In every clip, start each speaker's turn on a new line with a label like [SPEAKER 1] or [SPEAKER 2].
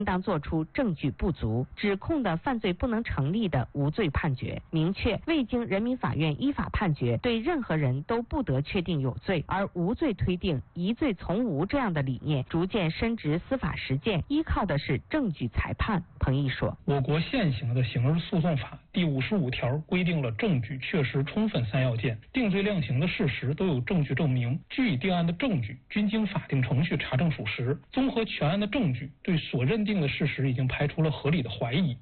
[SPEAKER 1] 应当作出证据不足、指控的犯罪不能成立的无罪判决，明确未经人民法院依法判决，对任何人都不得确定有罪，而无罪推定、疑罪从无这样的理念逐渐深植司法实践，依靠的是证据裁判。彭毅说，
[SPEAKER 2] 我国现行的刑事诉讼法第55条规定了证据确实充分3要件，定罪量刑的事实都有证据证明，据以定案的证据均经法定程序查证属实，综合全案的证据，对所认定的事实已经排除了合理的怀疑。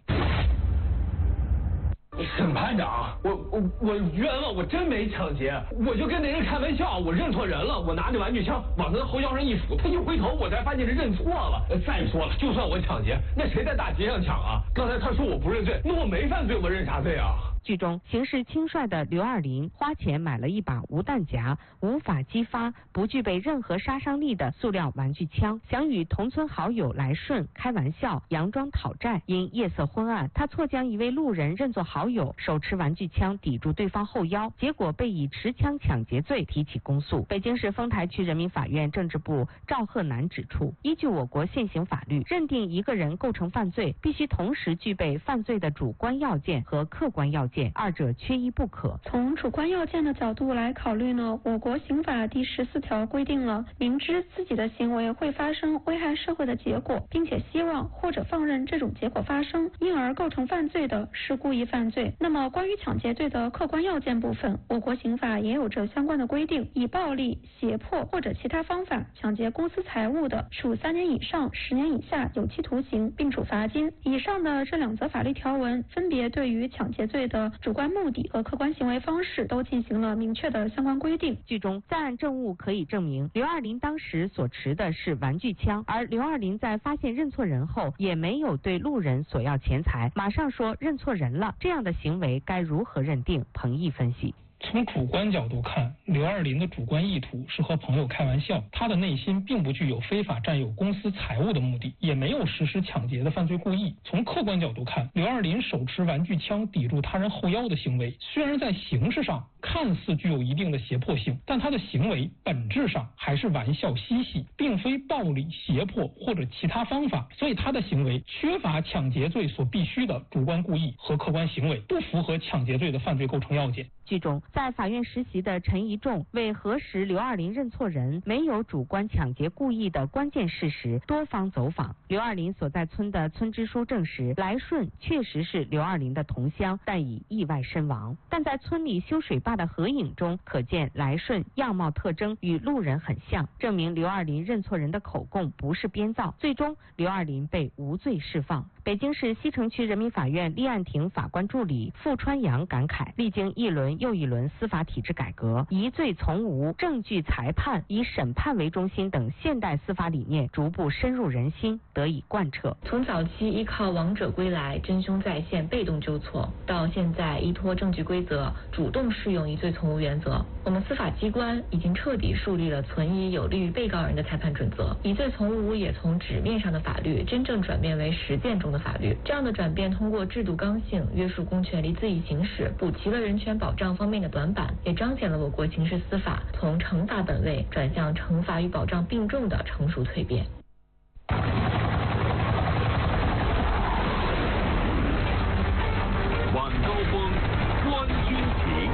[SPEAKER 3] 审判长，我冤了，我真没抢劫，我就跟那人开玩笑，我认错人了，我拿着玩具枪往他后腰上一杵，他一回头，我才发现是认错了。再说了，就算我抢劫，那谁在大街上抢啊？刚才他说我不认罪，那我没犯罪，我认啥罪啊？
[SPEAKER 1] 剧中行事轻率的刘二林花钱买了一把无弹夹、无法击发、不具备任何杀伤力的塑料玩具枪，想与同村好友来顺开玩笑，佯装讨债。因夜色昏暗，他错将一位路人认作好友，手持玩具枪抵住对方后腰，结果被以持枪抢劫罪提起公诉。北京市丰台区人民法院政治部赵鹤南指出，依据我国现行法律，认定一个人构成犯罪，必须同时具备犯罪的主观要件和客观要件，二者缺一不可。
[SPEAKER 4] 从主观要件的角度来考虑呢，我国刑法第14条规定了，明知自己的行为会发生危害社会的结果，并且希望或者放任这种结果发生，因而构成犯罪的是故意犯罪。那么关于抢劫罪的客观要件部分，我国刑法也有着相关的规定，以暴力、胁迫或者其他方法抢劫公私财物的，处3年以上10年以下有期徒刑，并处罚金。以上的这2则法律条文，分别对于抢劫罪的主观目的和客观行为方式都进行了明确的相关规定。
[SPEAKER 1] 剧中在案证物可以证明，刘二林当时所持的是玩具枪，而刘二林在发现认错人后，也没有对路人索要钱财，马上说认错人了，这样的行为该如何认定？彭毅分析。
[SPEAKER 2] 从主观角度看，刘二林的主观意图是和朋友开玩笑，他的内心并不具有非法占有公私财物的目的，也没有实施抢劫的犯罪故意。从客观角度看，刘二林手持玩具枪抵住他人后腰的行为，虽然在形式上看似具有一定的胁迫性，但他的行为本质上还是玩笑嬉戏，并非暴力、胁迫或者其他方法，所以他的行为缺乏抢劫罪所必须的主观故意和客观行为，不符合抢劫罪的犯罪构成要件。
[SPEAKER 1] 剧中在法院实习的陈一仲为核实刘二林认错人没有主观抢劫故意的关键事实，多方走访。刘二林所在村的村支书证实，来顺确实是刘二林的同乡，但已意外身亡。但在村里修水坝的合影中，可见来顺样貌特征与路人很像，证明刘二林认错人的口供不是编造。最终，刘二林被无罪释放。北京市西城区人民法院立案庭法官助理傅川阳感慨，历经一轮又一轮司法体制改革，疑罪从无、证据裁判、以审判为中心等现代司法理念逐步深入人心，得以贯彻。
[SPEAKER 5] 从早期依靠王者归来、真凶再现、被动纠错，到现在依托证据规则，主动适用疑罪从无原则，我们司法机关已经彻底树立了存疑有利于被告人的裁判准则。疑罪从无也从纸面上的法律真正转变为实践中的法律。这样的转变通过制度刚性、约束公权力恣意行使，补齐了人权保障方面的短板，也彰显了我国刑事司法从惩罚本位转向惩罚与保障并重的成熟蜕变。
[SPEAKER 6] 晚高峰，观军情。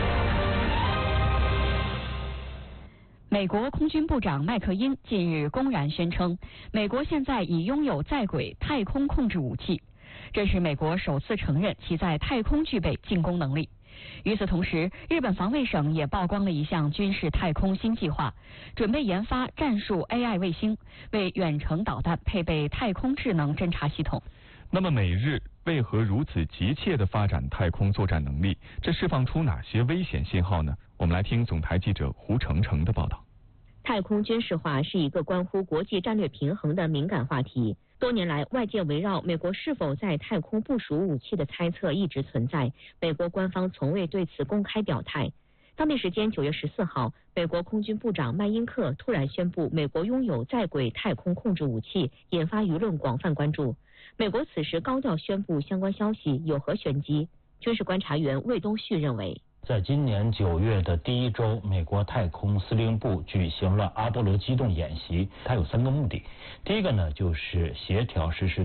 [SPEAKER 7] 美国空军部长麦克因近日公然宣称，美国现在已拥有在轨太空控制武器，这是美国首次承认其在太空具备进攻能力。与此同时，日本防卫省也曝光了一项军事太空新计划，准备研发战术 AI 卫星，为远程导弹配备太空智能侦察系统。
[SPEAKER 8] 那么美日为何如此急切地发展太空作战能力？这释放出哪些危险信号呢？我们来听总台记者胡程程的报道。
[SPEAKER 9] 太空军事化是一个关乎国际战略平衡的敏感话题。多年来，外界围绕美国是否在太空部署武器的猜测一直存在，美国官方从未对此公开表态。当地时间9月14号，美国空军部长麦因克突然宣布美国拥有在轨太空控制武器，引发舆论广泛关注。美国此时高调宣布相关消息有何玄机？军事观察员魏东旭认为，
[SPEAKER 10] 在今年9月的第1周，美国太空司令部举行了阿波罗机动演习，它有3个目的。第一个呢，就是协调实施